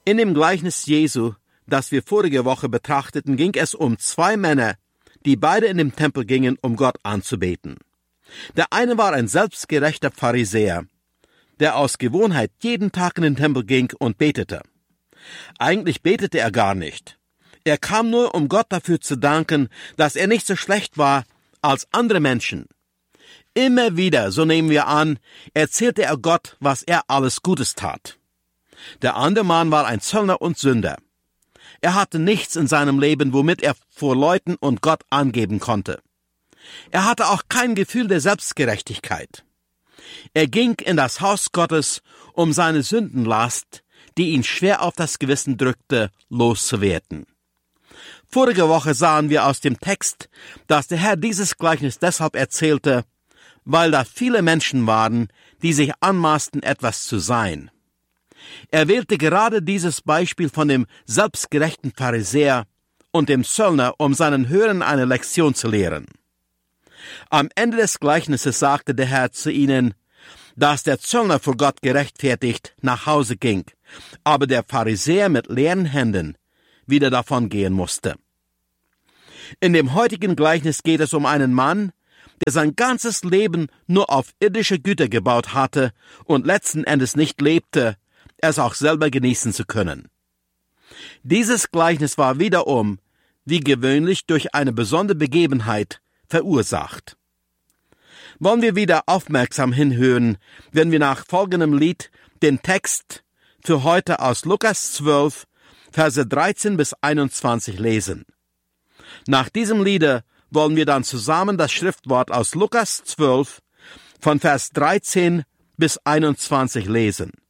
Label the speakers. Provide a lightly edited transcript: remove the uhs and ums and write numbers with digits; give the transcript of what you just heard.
Speaker 1: In dem Gleichnis Jesu, das wir vorige Woche betrachteten, ging es um zwei Männer, die beide in den Tempel gingen, um Gott anzubeten. Der eine war ein selbstgerechter Pharisäer, der aus Gewohnheit jeden Tag in den Tempel ging und betete. Eigentlich betete er gar nicht. Er kam nur, um Gott dafür zu danken, dass er nicht so schlecht war als andere Menschen. Immer wieder, so nehmen wir an, erzählte er Gott, was er alles Gutes tat. Der andere Mann war ein Zöllner und Sünder. Er hatte nichts in seinem Leben, womit er vor Leuten und Gott angeben konnte. Er hatte auch kein Gefühl der Selbstgerechtigkeit. Er ging in das Haus Gottes, um seine Sündenlast, die ihn schwer auf das Gewissen drückte, loszuwerden. Vorige Woche sahen wir aus dem Text, dass der Herr dieses Gleichnis deshalb erzählte, weil da viele Menschen waren, die sich anmaßten, etwas zu sein. Er wählte gerade dieses Beispiel von dem selbstgerechten Pharisäer und dem Zöllner, um seinen Hörern eine Lektion zu lehren. Am Ende des Gleichnisses sagte der Herr zu ihnen, dass der Zöllner vor Gott gerechtfertigt nach Hause ging, aber der Pharisäer mit leeren Händen wieder davon gehen musste. In dem heutigen Gleichnis geht es um einen Mann, der sein ganzes Leben nur auf irdische Güter gebaut hatte und letzten Endes nicht lebte, es auch selber genießen zu können. Dieses Gleichnis war wiederum, wie gewöhnlich, durch eine besondere Begebenheit verursacht. Wollen wir wieder aufmerksam hinhören, wenn wir nach folgendem Lied den Text für heute aus Lukas 12, Verse 13 bis 21 lesen. Nach diesem Liede wollen wir dann zusammen das Schriftwort aus Lukas 12 von Vers 13 bis 21 lesen.